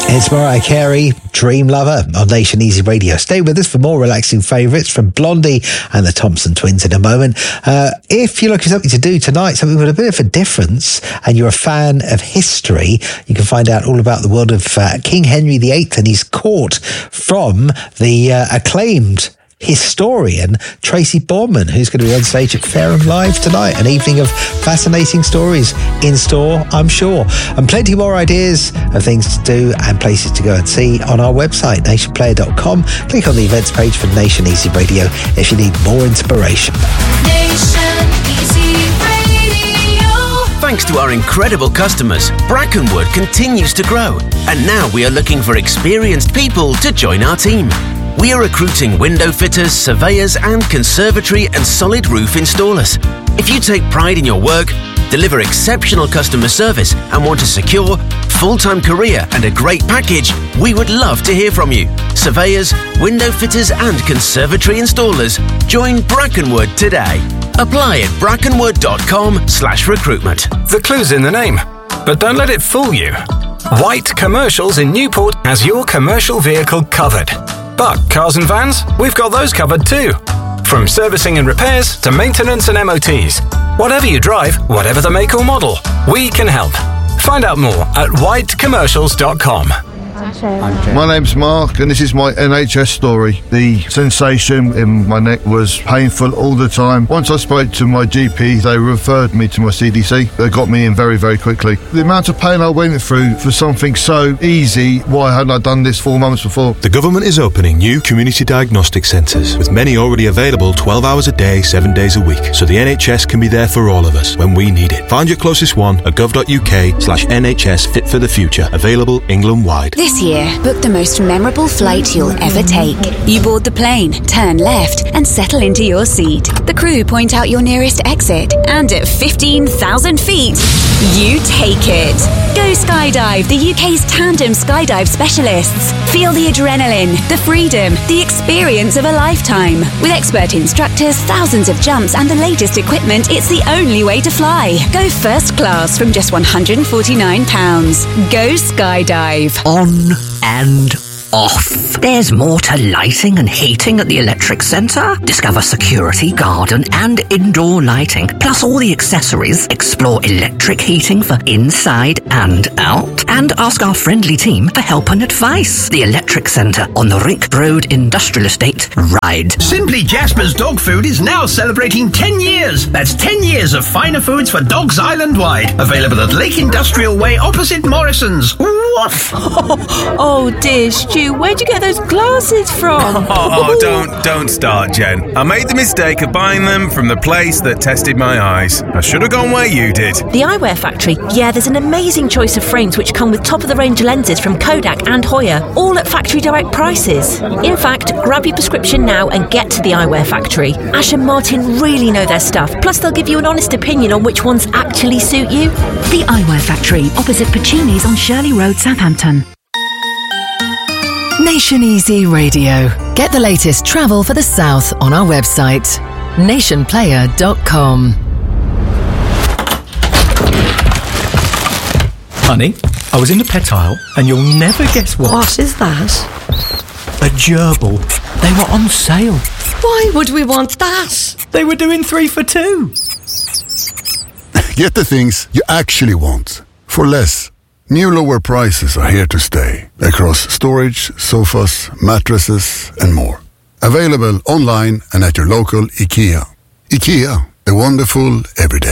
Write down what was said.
It's Mariah Carey, Dream Lover on Nation Easy Radio. Stay with us for more relaxing favourites from Blondie and the Thompson Twins in a moment. If you're looking for something to do tonight, something with a bit of a difference, and you're a fan of history, you can find out all about the world of King Henry VIII and his court from the acclaimed historian Tracy Borman, who's going to be on stage at Fareham Live tonight. An evening of fascinating stories in store, I'm sure, and plenty more ideas of things to do and places to go and see on our website, nationplayer.com. Click on the events page for Nation Easy Radio if you need more inspiration. Nation Easy Radio. Thanks to our incredible customers, Brackenwood continues to grow, and now we are looking for experienced people to join our team. We are recruiting window fitters, surveyors, and conservatory and solid roof installers. If you take pride in your work, deliver exceptional customer service, and want a secure, full-time career and a great package, we would love to hear from you. Surveyors, window fitters, and conservatory installers, join Brackenwood today. Apply at brackenwood.com/recruitment. The clue's in the name, but don't let it fool you. White Commercials in Newport has your commercial vehicle covered. But cars and vans, we've got those covered too. From servicing and repairs to maintenance and MOTs. Whatever you drive, whatever the make or model, we can help. Find out more at whitecommercials.com. My name's Mark and this is my NHS story. The sensation in my neck was painful all the time. Once I spoke to my GP, they referred me to my CDC. They got me in very, very quickly. The amount of pain I went through for something so easy, why hadn't I done this 4 months before? The government is opening new community diagnostic centres, with many already available 12 hours a day, 7 days a week, so the NHS can be there for all of us when we need it. Find your closest one at gov.uk/NHS Fit for the Future, available England-wide. This year, book the most memorable flight you'll ever take. You board the plane, turn left, and settle into your seat. The crew point out your nearest exit, and at 15,000 feet, you take it. Go skydive, the UK's tandem skydive specialists. Feel the adrenaline, the freedom, the experience of a lifetime. With expert instructors, thousands of jumps, and the latest equipment, it's the only way to fly. Go first class from just £149. Go skydive. On and off. There's more to lighting and heating at the Electric Centre. Discover security, garden and indoor lighting, plus all the accessories. Explore electric heating for inside and out. And ask our friendly team for help and advice. The Electric Centre on the Rink Road Industrial Estate, Ryde. Simply Jasper's Dog Food is now celebrating 10 years. That's 10 years of finer foods for dogs island-wide. Available at Lake Industrial Way opposite Morrison's. Woof! Oh dear, Stu, where'd you get those glasses from? Don't start, Jen. I made the mistake of buying them from the place that tested my eyes. I should have gone where you did. The Eyewear Factory. Yeah, there's an amazing choice of frames which come with top-of-the-range lenses from Kodak and Hoya, all at factory direct prices. In fact, grab your prescription now and get to the Eyewear Factory. Ash and Martin really know their stuff, plus they'll give you an honest opinion on which ones actually suit you. The Eyewear Factory, opposite Puccini's on Shirley Road, Southampton. Nation Easy Radio. Get the latest travel for the South on our website, nationplayer.com. Honey, I was in the pet aisle and you'll never guess what. What is that? A gerbil. They were on sale. Why would we want that? They were doing 3 for 2. Get the things you actually want for less. New lower prices are here to stay across storage, sofas, mattresses and more. Available online and at your local IKEA. IKEA, a wonderful everyday.